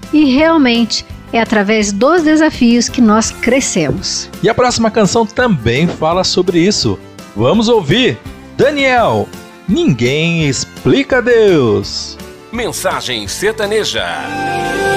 E realmente é através dos desafios que nós crescemos. E a próxima canção também fala sobre isso. Vamos ouvir Daniel, Ninguém Explica Deus. Mensagem sertaneja.